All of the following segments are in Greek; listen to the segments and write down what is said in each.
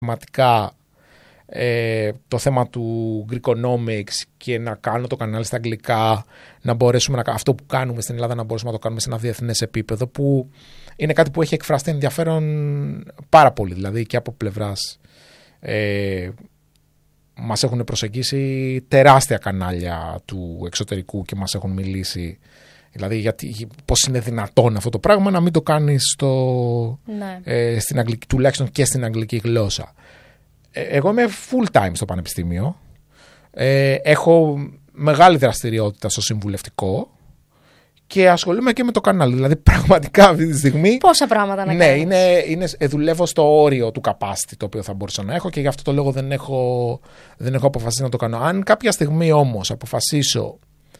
πραγματικά το θέμα του Greekonomics και να κάνω το κανάλι στα αγγλικά, να μπορέσουμε αυτό που κάνουμε στην Ελλάδα να μπορέσουμε να το κάνουμε σε ένα διεθνές επίπεδο, που είναι κάτι που έχει εκφραστεί ενδιαφέρον πάρα πολύ, δηλαδή και από πλευράς μας έχουν προσεγγίσει τεράστια κανάλια του εξωτερικού και μας έχουν μιλήσει, δηλαδή γιατί πώς είναι δυνατόν αυτό το πράγμα να μην το κάνεις στην αγγλική, τουλάχιστον και στην αγγλική γλώσσα. Εγώ είμαι full time στο πανεπιστήμιο. Έχω μεγάλη δραστηριότητα στο συμβουλευτικό και ασχολούμαι και με το κανάλι. Δηλαδή, πραγματικά αυτή τη στιγμή. Πόσα πράγματα να κάνεις. Δουλεύω στο όριο του capacity το οποίο θα μπορούσα να έχω και γι' αυτό το λόγο δεν έχω αποφασίσει να το κάνω. Αν κάποια στιγμή όμως αποφασίσω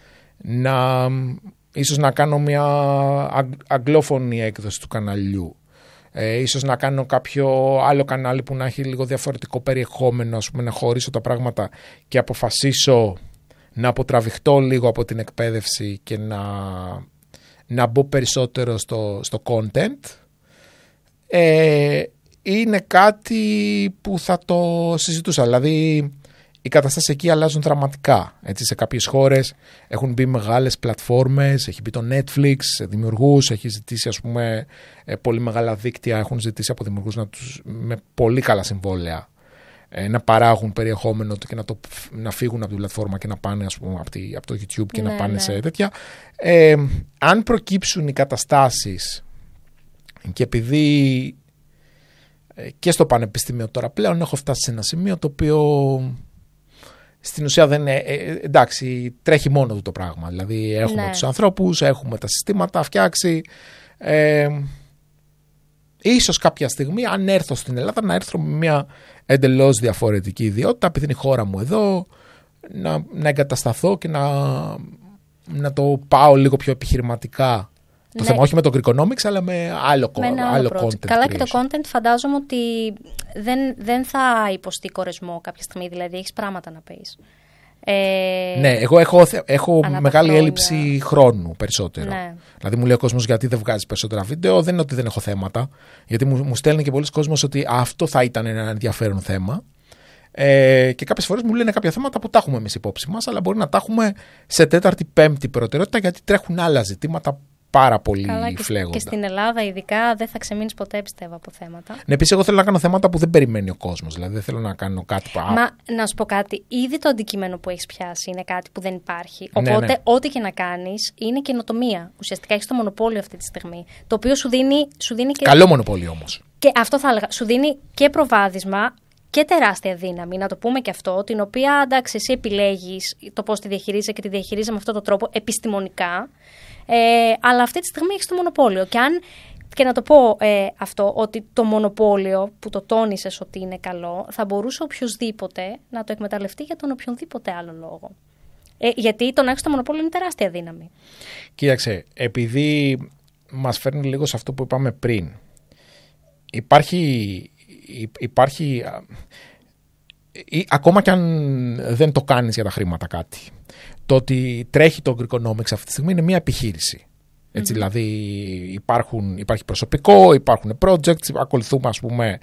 ίσως να κάνω μια αγγλόφωνη έκδοση του καναλιού, ίσως να κάνω κάποιο άλλο κανάλι που να έχει λίγο διαφορετικό περιεχόμενο, ας πούμε, να χωρίσω τα πράγματα και αποφασίσω να αποτραβηχτώ λίγο από την εκπαίδευση και να μπω περισσότερο στο content, είναι κάτι που θα το συζητούσα. Δηλαδή οι καταστάσεις εκεί αλλάζουν δραματικά. Έτσι, σε κάποιες χώρες έχουν μπει μεγάλες πλατφόρμες, έχει μπει το Netflix, δημιουργούς, έχει ζητήσει, ας πούμε, πολύ μεγάλα δίκτυα, έχουν ζητήσει από δημιουργούς με πολύ καλά συμβόλαια να παράγουν περιεχόμενο και να φύγουν από την πλατφόρμα και να πάνε, ας πούμε, από το YouTube και να πάνε σε τέτοια. Αν προκύψουν οι καταστάσεις, και επειδή και στο πανεπιστήμιο τώρα πλέον έχω φτάσει σε ένα σημείο το οποίο στην ουσία δεν είναι, εντάξει, τρέχει μόνο του το πράγμα. Δηλαδή έχουμε τους ανθρώπους, έχουμε τα συστήματα φτιάξει. Ίσως κάποια στιγμή, αν έρθω στην Ελλάδα, να έρθω με μια εντελώς διαφορετική ιδιότητα, επειδή είναι η χώρα μου εδώ, να εγκατασταθώ και να το πάω λίγο πιο επιχειρηματικά. Το θέμα όχι με το Greekonomics, αλλά με άλλο content. Καλά, creation. και το content φαντάζομαι ότι δεν θα υποστεί κορεσμό κάποια στιγμή, δηλαδή έχεις πράγματα να πεις. Ναι, εγώ έχω μεγάλη έλλειψη χρόνου περισσότερο. Ναι. Δηλαδή μου λέει ο κόσμος, γιατί δεν βγάζεις περισσότερα βίντεο. Δεν είναι ότι δεν έχω θέματα, γιατί μου στέλνει και πολλοί κόσμος ότι αυτό θα ήταν ένα ενδιαφέρον θέμα. Και κάποιες φορές μου λένε κάποια θέματα που τα έχουμε εμείς υπόψη μας, αλλά μπορεί να τα έχουμε σε τέταρτη, πέμπτη προτεραιότητα, γιατί τρέχουν άλλα ζητήματα πάρα πολύ φλέγοντα. Και στην Ελλάδα, ειδικά, δεν θα ξεμείνεις ποτέ, πιστεύω, από θέματα. Ναι, επίσης, εγώ θέλω να κάνω θέματα που δεν περιμένει ο κόσμος. Δηλαδή, δεν θέλω να κάνω κάτι που. Να σου πω κάτι. Ήδη το αντικείμενο που έχεις πιάσει είναι κάτι που δεν υπάρχει. Οπότε, ό,τι και να κάνεις είναι καινοτομία. Ουσιαστικά έχεις το μονοπόλιο αυτή τη στιγμή. Το οποίο σου δίνει και. Καλό μονοπόλιο όμως. Και αυτό θα έλεγα. Σου δίνει και προβάδισμα και τεράστια δύναμη, να το πούμε και αυτό, την οποία, εντάξει, εσύ επιλέγεις το πώς τη διαχειρίζεσαι και τη διαχειρίζεσαι με αυτόν τον τρόπο επιστημονικά. Αλλά αυτή τη στιγμή έχεις το μονοπόλιο. Και να το πω αυτό, ότι το μονοπόλιο που το τόνισες ότι είναι καλό, θα μπορούσε οποιοδήποτε να το εκμεταλλευτεί για τον οποιονδήποτε άλλο λόγο. Γιατί το να έχεις το μονοπόλιο είναι τεράστια δύναμη. Κοίταξε, επειδή μας φέρνει λίγο σε αυτό που είπαμε πριν, υπάρχει ακόμα και αν δεν το κάνεις για τα χρήματα κάτι, το ότι τρέχει το Greekonomics αυτή τη στιγμή είναι μια επιχείρηση. Έτσι, δηλαδή υπάρχει προσωπικό, υπάρχουν projects, ακολουθούμε, ας πούμε,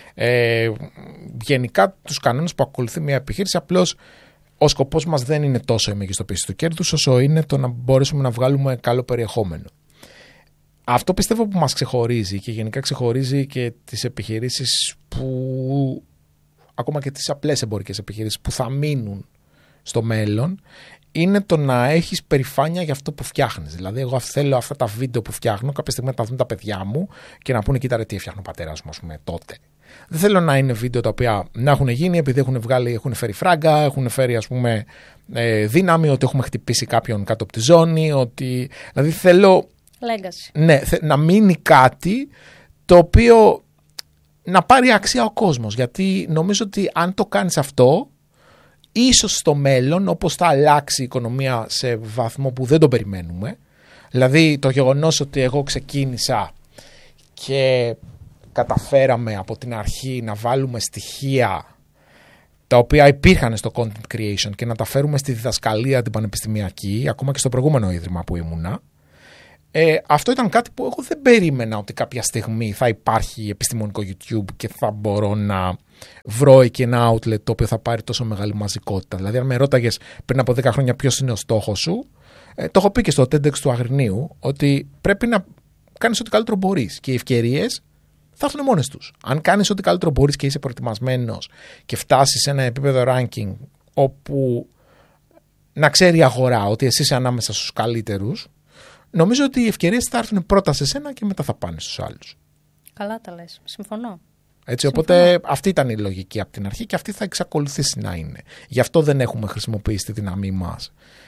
γενικά τους κανόνες που ακολουθεί μια επιχείρηση. Απλώς ο σκοπός μας δεν είναι τόσο η μεγιστοποίηση του κέρδους, όσο είναι το να μπορέσουμε να βγάλουμε καλό περιεχόμενο. Αυτό πιστεύω που μας ξεχωρίζει και γενικά ξεχωρίζει και τις επιχειρήσεις που, ακόμα και τις απλές εμπορικές επιχειρήσεις που θα μείνουν στο μέλλον, είναι το να έχεις περηφάνεια για αυτό που φτιάχνεις. Δηλαδή, εγώ θέλω αυτά τα βίντεο που φτιάχνω κάποια στιγμή να τα δουν τα παιδιά μου και να πούνε, κοίτα ρε, τι έφτιαχνε ο πατέρας μου, ας πούμε, τότε. Δεν θέλω να είναι βίντεο τα οποία να έχουν γίνει επειδή έχουν φέρει φράγκα, έχουν φέρει, ας πούμε, δύναμη, ότι έχουμε χτυπήσει κάποιον κάτω από τη ζώνη. Δηλαδή, θέλω. Legacy. Ναι, να μείνει κάτι το οποίο να πάρει αξία ο κόσμος. Γιατί νομίζω ότι αν το κάνεις αυτό, ίσως στο μέλλον, όπως θα αλλάξει η οικονομία σε βαθμό που δεν το περιμένουμε, δηλαδή το γεγονός ότι εγώ ξεκίνησα και καταφέραμε από την αρχή να βάλουμε στοιχεία τα οποία υπήρχαν στο content creation και να τα φέρουμε στη διδασκαλία την πανεπιστημιακή, ακόμα και στο προηγούμενο ίδρυμα που ήμουνα, Αυτό ήταν κάτι που εγώ δεν περίμενα ότι κάποια στιγμή θα υπάρχει επιστημονικό YouTube και θα μπορώ να βρω εκεί ένα outlet το οποίο θα πάρει τόσο μεγάλη μαζικότητα. Δηλαδή, αν με ρώταγες πριν από 10 χρόνια ποιος είναι ο στόχος σου, το έχω πει και στο TEDx του Αγρινίου, ότι πρέπει να κάνεις ό,τι καλύτερο μπορείς και οι ευκαιρίες θα έρθουν μόνες τους. Αν κάνεις ό,τι καλύτερο μπορείς και είσαι προετοιμασμένος και φτάσεις σε ένα επίπεδο ranking όπου να ξέρει η αγορά ότι εσύ είσαι ανάμεσα στους καλύτερους, νομίζω ότι οι ευκαιρίες θα έρθουν πρώτα σε σένα και μετά θα πάνε στους άλλους. Καλά τα λες. Συμφωνώ. Έτσι, οπότε αυτή ήταν η λογική από την αρχή και αυτή θα εξακολουθήσει να είναι. Γι' αυτό δεν έχουμε χρησιμοποιήσει τη δύναμή μας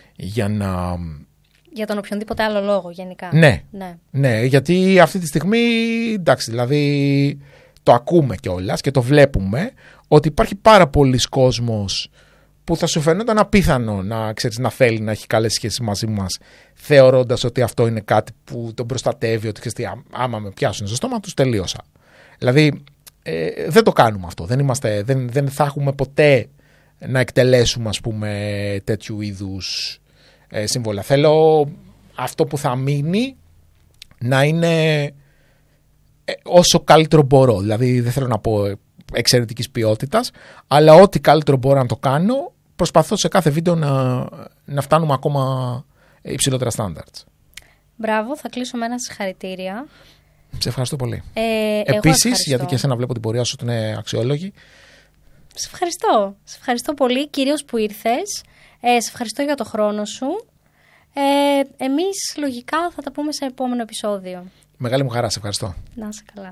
για τον οποιονδήποτε άλλο λόγο γενικά. Ναι, γιατί αυτή τη στιγμή, εντάξει, δηλαδή το ακούμε κιόλας και το βλέπουμε ότι υπάρχει πάρα πολλοί κόσμος που θα σου φαινόταν απίθανο να θέλει να έχει καλές σχέσεις μαζί μας, θεωρώντας ότι αυτό είναι κάτι που τον προστατεύει, ότι άμα με πιάσουν στο στόμα τους τελείωσα. Δηλαδή δεν το κάνουμε αυτό, δεν θα έχουμε ποτέ να εκτελέσουμε, ας πούμε, τέτοιου είδους σύμβολα. Θέλω αυτό που θα μείνει να είναι όσο καλύτερο μπορώ. Δηλαδή δεν θέλω να πω εξαιρετικής ποιότητας, αλλά ό,τι καλύτερο μπορώ να το κάνω, προσπαθώ σε κάθε βίντεο να φτάνουμε ακόμα υψηλότερα standards. Μπράβο, θα κλείσω με ένα συγχαρητήρια. Σε ευχαριστώ πολύ. Επίσης, γιατί και εσένα βλέπω την πορεία σου ότι είναι αξιόλογη. Σε ευχαριστώ πολύ, κυρίως που ήρθες. Σε ευχαριστώ για το χρόνο σου. Εμείς λογικά θα τα πούμε σε επόμενο επεισόδιο. Μεγάλη μου χαρά, σε ευχαριστώ. Να είσαι καλά.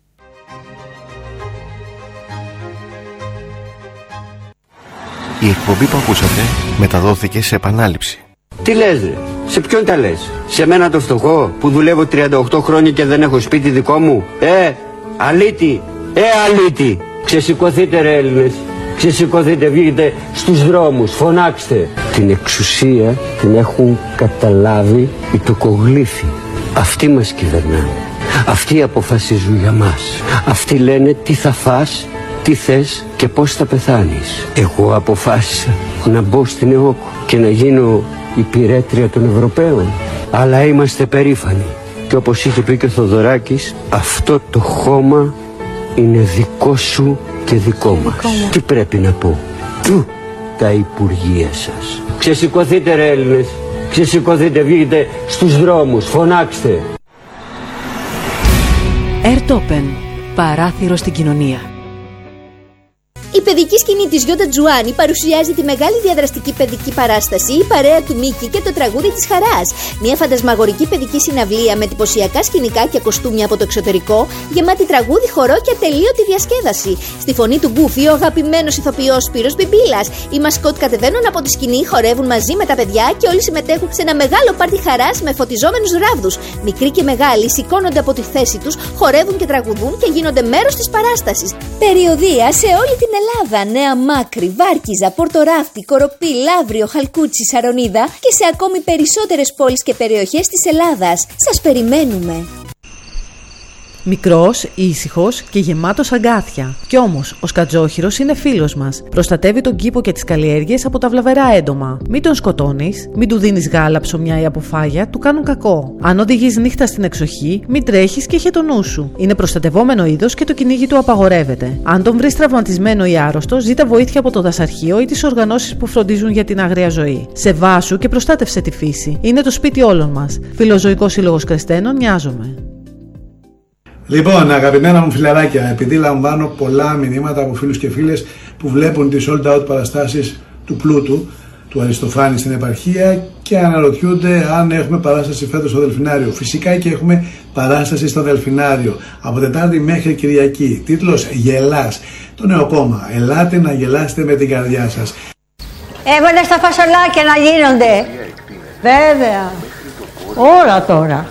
Η εκπομπή που ακούσατε μεταδόθηκε σε επανάληψη. Τι λες ρε, σε ποιον τα λες? Σε μένα το φτωχό που δουλεύω 38 χρόνια και δεν έχω σπίτι δικό μου? Αλήτη, αλήτη. Ξεσηκωθείτε ρε Έλληνες, ξεσηκωθείτε, βγείτε στους δρόμους, φωνάξτε. Την εξουσία την έχουν καταλάβει οι τοκογλύφοι. Αυτοί μας κυβερνάνε, αυτοί αποφασίζουν για μας. Αυτοί λένε τι θα φας, τι θες και πώς θα πεθάνεις. Εγώ αποφάσισα να μπω στην ΕΟΚ και να γίνω υπηρέτρια των Ευρωπαίων. Αλλά είμαστε περήφανοι. Και όπως είχε πει και ο Θοδωράκης, αυτό το χώμα είναι δικό σου και δικό μας. Τι πρέπει να πω? Τα υπουργεία σας. Ξεσηκωθείτε ρε Έλληνες, ξεσηκωθείτε, βγείτε στους δρόμους, φωνάξτε. Ερτόπεν, παράθυρο στην κοινωνία. Η παιδική σκηνή της Γιώτα Τζουάνι παρουσιάζει τη μεγάλη διαδραστική παιδική παράσταση «Η παρέα του Μίκη και το τραγούδι της χαράς». Μια φαντασμαγορική παιδική συναυλία με εντυπωσιακά σκηνικά και κοστούμια από το εξωτερικό, γεμάτη τραγούδι, χορό και ατελείωτη διασκέδαση. Στη φωνή του Γκούφι, ο αγαπημένος ηθοποιός Σπύρος Μπιμπίλας. Οι μασκότ κατεβαίνουν από τη σκηνή, χορεύουν μαζί με τα παιδιά και όλοι συμμετέχουν σε ένα μεγάλο πάρτι χαράς με φωτιζόμενους ράβδους. Μικροί και μεγάλοι σηκώνονται από τη θέση τους, χορεύουν και τραγουδούν και γίνονται μέρος της παράστασης. Περιοδεία σε όλη την Ελλάδα, Νέα Μάκρη, Βάρκιζα, Πορτοράφτη, Κοροπή, Λαύριο, Χαλκούτσι, Σαρονίδα και σε ακόμη περισσότερες πόλεις και περιοχές της Ελλάδας. Σας περιμένουμε! Μικρός, ήσυχος και γεμάτος αγκάθια. Κι όμως, ο σκατζόχυρος είναι φίλος μας. Προστατεύει τον κήπο και τις καλλιέργειες από τα βλαβερά έντομα. Μην τον σκοτώνεις, μην του δίνεις γάλα, ψωμιά ή αποφάγια, του κάνουν κακό. Αν οδηγείς νύχτα στην εξοχή, μην τρέχεις και είχε το νου σου. Είναι προστατευόμενο είδος και το κυνήγι του απαγορεύεται. Αν τον βρεις τραυματισμένο ή άρρωστο, ζήτα βοήθεια από το δασαρχείο ή τις οργανώσεις που φροντίζουν για την άγρια ζωή. Σεβάσου και προστάτευσε τη φύση. Είναι το σπίτι όλων μας. Φιλοζωικός Σύλλογος Κρεστένων, Νοιάζομαι. Λοιπόν, αγαπημένα μου φιλαράκια, επειδή λαμβάνω πολλά μηνύματα από φίλους και φίλες που βλέπουν τις sold out παραστάσεις του Πλούτου, του Αριστοφάνη στην επαρχία και αναρωτιούνται αν έχουμε παράσταση φέτος στο Δελφινάριο. Φυσικά και έχουμε παράσταση στο Δελφινάριο από Τετάρτη μέχρι Κυριακή. Τίτλος «Γελάς». Το νέο κόμμα. Ελάτε να γελάσετε με την καρδιά σας. Έβαλε στα φασολάκια να γίνονται. Βέβαια. Όλα τώρα.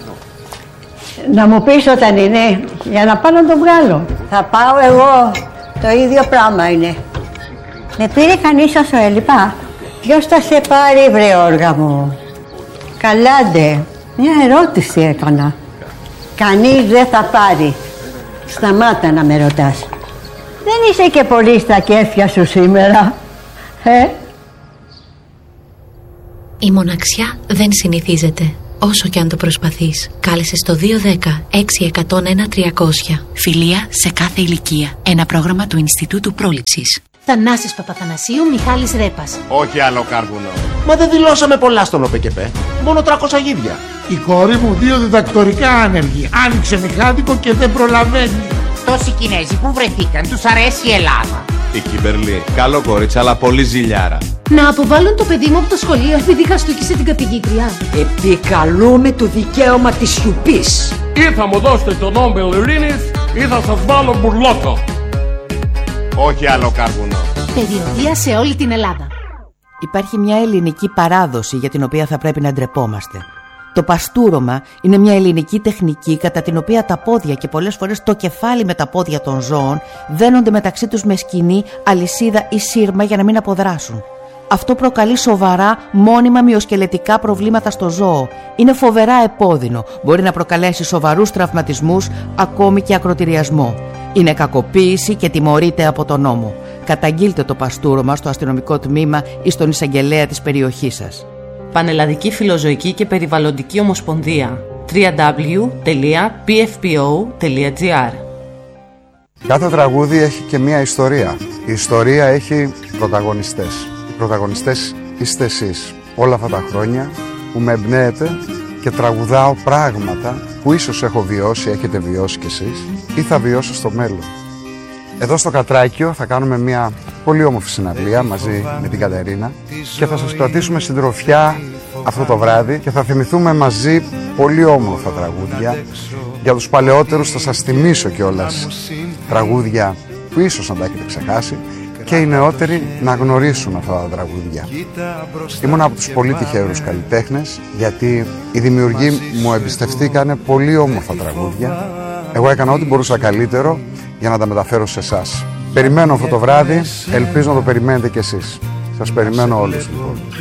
Να μου πεις όταν είναι, για να πάω να τον βγάλω. Θα πάω εγώ, το ίδιο πράγμα είναι. Με πήρε κανείς όσο έλειπα? Ποιος θα σε πάρει βρε όργα μου? Καλάντε, μια ερώτηση έκανα. Κανείς δεν θα πάρει. Σταμάτα να με ρωτάς. Δεν είσαι και πολύ στα κέφια σου σήμερα, Η μοναξιά δεν συνηθίζεται. όσο και αν το προσπαθείς. Κάλεσε στο 210-6101-300. Φιλία σε κάθε ηλικία. Ένα πρόγραμμα του Ινστιτούτου Πρόληψης. Θανάσης Παπαθανασίου, Μιχάλης Ρέπας. Όχι άλλο κάρβουνο. Μα δεν δηλώσαμε πολλά στον ΟΠΕΚΕΠΕ. Μόνο 300 γίδια. Η κόρη μου 2 διδακτορικά άνεργη. Άνοιξε μηχάδικο και δεν προλαβαίνει. Τόσοι Κινέζοι που βρεθήκαν, τους αρέσει η Ελλάδα. Η Κιμπερλή, καλό κορίτσι, αλλά πολύ ζηλιάρα. Να αποβάλουν το παιδί μου από το σχολείο επειδή χαστούκισε την καθηγήτρια. Επικαλούμε το δικαίωμα της σιωπής. Ή θα μου δώσετε τον Νόμπελ Ειρήνης ή θα σας βάλω μπουρλόκο. Όχι άλλο κάρβουνο. Περιοδεία σε όλη την Ελλάδα. Υπάρχει μια ελληνική παράδοση για την οποία θα πρέπει να ντρεπόμαστε. Το παστούρωμα είναι μια ελληνική τεχνική κατά την οποία τα πόδια και πολλές φορές το κεφάλι με τα πόδια των ζώων δένονται μεταξύ τους με σκηνή, αλυσίδα ή σύρμα για να μην αποδράσουν. Αυτό προκαλεί σοβαρά μόνιμα μυοσκελετικά προβλήματα στο ζώο. Είναι φοβερά επώδυνο. Μπορεί να προκαλέσει σοβαρούς τραυματισμούς, ακόμη και ακρωτηριασμό. Είναι κακοποίηση και τιμωρείται από τον νόμο. Καταγγείλτε το παστούρωμα στο αστυνομικό τμήμα ή στον εισαγγελέα της περιοχής σας. Πανελλαδική Φιλοζωική και Περιβαλλοντική Ομοσπονδία. www.pfpo.gr. Κάθε τραγούδι έχει και μία ιστορία. Η ιστορία έχει πρωταγωνιστές. Οι πρωταγωνιστές είστε εσείς. Όλα αυτά τα χρόνια που με εμπνέετε και τραγουδάω πράγματα που ίσως έχω βιώσει, έχετε βιώσει κι εσείς ή θα βιώσω στο μέλλον. Εδώ στο Κατράκιο θα κάνουμε μια πολύ όμορφη συναυλία μαζί με την Κατερίνα και θα σας κρατήσουμε συντροφιά αυτό το βράδυ και θα θυμηθούμε μαζί πολύ όμορφα τραγούδια. Για τους παλαιότερους θα σας θυμίσω κιόλας τραγούδια που ίσως να τα έχετε ξεχάσει και οι νεότεροι να γνωρίσουν αυτά τα τραγούδια. Ήμουν από τους πολύ τυχερούς καλλιτέχνες γιατί οι δημιουργοί μου εμπιστευτήκανε πολύ όμορφα τραγούδια. Εγώ έκανα ό,τι μπορούσα καλύτερο για να τα μεταφέρω σε εσάς. Περιμένω αυτό το βράδυ, ελπίζω να το περιμένετε κι εσείς. Σας περιμένω όλους λοιπόν.